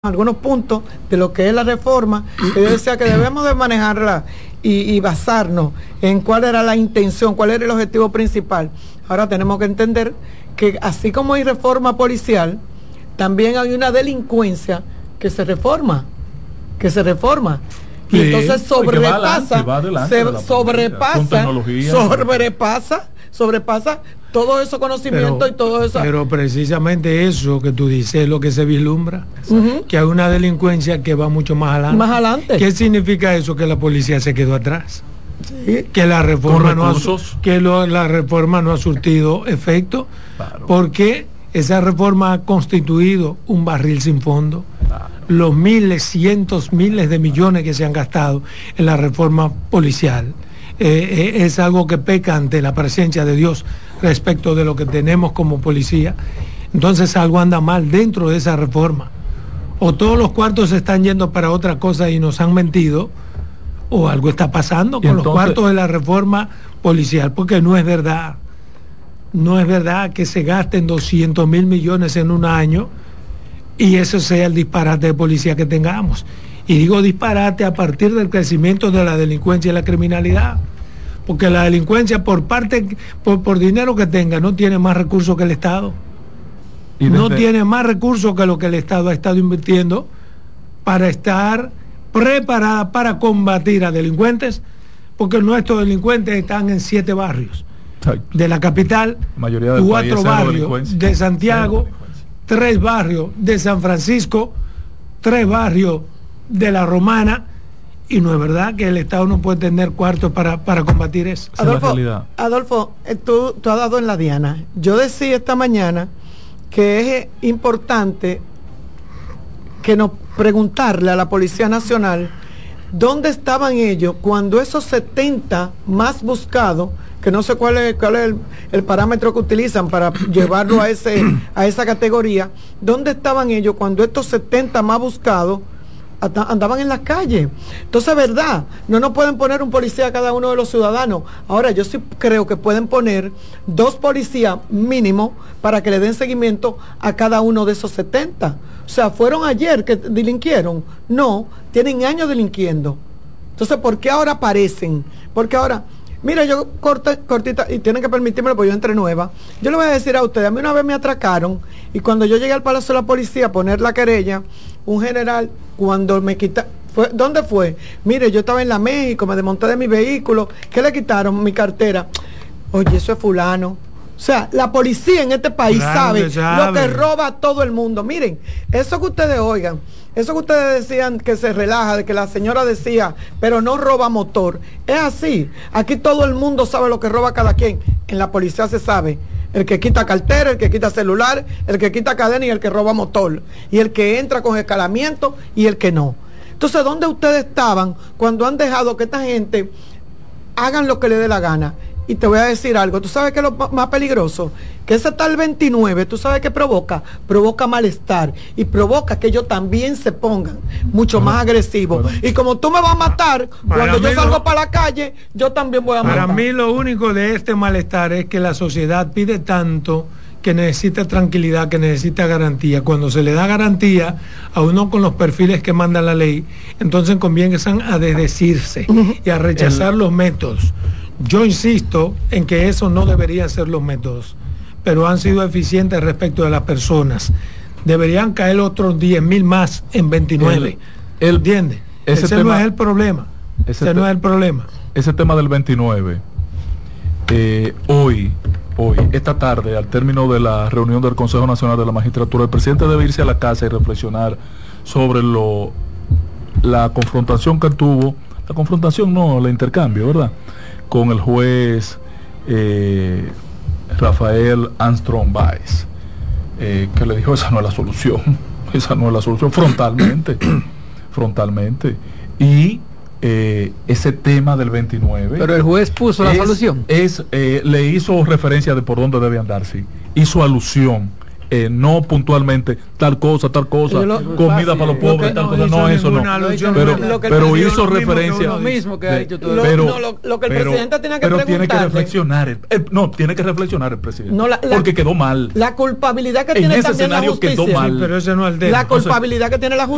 algunos puntos de lo que es la reforma, que yo decía que debemos de manejarla y basarnos en cuál era la intención, cuál era el objetivo principal. Ahora tenemos que entender que así como hay reforma policial, también hay una delincuencia que se reforma. Y entonces sobrepasa todo ese conocimiento y todo eso. Pero precisamente eso que tú dices es lo que se vislumbra, que hay una delincuencia que va mucho más adelante. ¿Qué significa eso? Que la policía se quedó atrás. Sí. Que la reforma la reforma no ha surtido efecto, claro. Porque esa reforma ha constituido un barril sin fondo. Claro. Los cientos, miles de millones que se han gastado en la reforma policial es algo que peca ante la presencia de Dios respecto de lo que tenemos como policía. Entonces algo anda mal dentro de esa reforma. O todos los cuartos se están yendo para otra cosa y nos han mentido, o algo está pasando con los cuartos de la reforma policial, porque no es verdad. No es verdad que se gasten 200.000 millones en un año y eso sea el disparate de policía que tengamos. Y digo disparate a partir del crecimiento de la delincuencia y la criminalidad, porque la delincuencia por dinero que tenga no tiene más recursos que el Estado, no tiene más recursos que lo que el Estado ha estado invirtiendo para estar preparada para combatir a delincuentes, porque nuestros delincuentes están en 7 barrios de la capital, 4 barrios de Santiago, 3 barrios de San Francisco, 3 barrios de la Romana, y no es verdad que el Estado no puede tener cuartos para combatir eso. Adolfo, tú has dado en la diana. Yo decía esta mañana que es importante que nos preguntarle a la Policía Nacional dónde estaban ellos cuando esos 70 más buscados, que no sé cuál es el parámetro que utilizan para llevarlo a esa categoría, dónde estaban ellos cuando estos 70 más buscados andaban en las calles. Entonces, verdad, no nos pueden poner un policía a cada uno de los ciudadanos. Ahora, yo sí creo que pueden poner 2 policías mínimo para que le den seguimiento a cada uno de esos 70. O sea, ¿fueron ayer que delinquieron? No, tienen años delinquiendo. Entonces, ¿por qué ahora aparecen? Porque ahora, mira, yo cortita, y tienen que permitírmelo porque yo entré nueva. Yo le voy a decir a ustedes, a mí una vez me atracaron, y cuando yo llegué al Palacio de la Policía a poner la querella, un general, cuando me quita, ¿dónde fue? Mire, yo estaba en la México, me desmonté de mi vehículo, ¿qué le quitaron? Mi cartera. Oye, eso es fulano. O sea, la policía en este país sabe lo que roba a todo el mundo. Miren, eso que ustedes oigan, eso que ustedes decían que se relaja, de que la señora decía, pero no roba motor, es así. Aquí todo el mundo sabe lo que roba cada quien. En la policía se sabe. El que quita cartera, el que quita celular, el que quita cadena y el que roba motor. Y el que entra con escalamiento y el que no. Entonces, ¿dónde ustedes estaban cuando han dejado que esta gente hagan lo que les dé la gana? Y te voy a decir algo, ¿tú sabes qué es lo más peligroso? Que ese tal 29, ¿tú sabes qué provoca? Provoca malestar y provoca que ellos también se pongan mucho más agresivos. Y como tú me vas a matar, cuando yo salgo para la calle, yo también voy a matar. Para mí lo único de este malestar es que la sociedad pide tanto que necesita tranquilidad, que necesita garantía. Cuando se le da garantía a uno con los perfiles que manda la ley, entonces comienzan a desdecirse y a rechazar los métodos. Yo insisto en que eso no deberían ser los métodos, pero han sido eficientes respecto de las personas. Deberían caer otros 10.000 más en 29. ¿Entiendes? Ese no es el problema. Ese no es el problema. Ese tema del 29, hoy, esta tarde, al término de la reunión del Consejo Nacional de la Magistratura, el presidente debe irse a la casa y reflexionar sobre la confrontación que tuvo, el intercambio, ¿verdad?, con el juez Rafael Armstrong Baez, que le dijo, esa no es la solución, frontalmente. Y ese tema del 29... Pero el juez puso la solución. Le hizo referencia de por dónde debe andar, sí. Hizo alusión. No puntualmente tal cosa, comida para los pobres, tal cosa, no, eso no. Pero hizo referencia. Lo mismo que ha dicho todo. Lo que el presidente tiene que preguntar. Tiene que reflexionar. Tiene que reflexionar el presidente. Porque quedó mal. La culpabilidad que tiene también la justicia. Quedó mal. Sí, pero ese no es el tema. La culpabilidad que tiene la justicia.